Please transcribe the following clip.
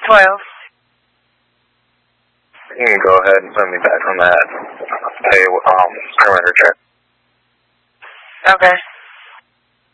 12. You can go ahead and send me back on that. Pay perimeter check. Okay.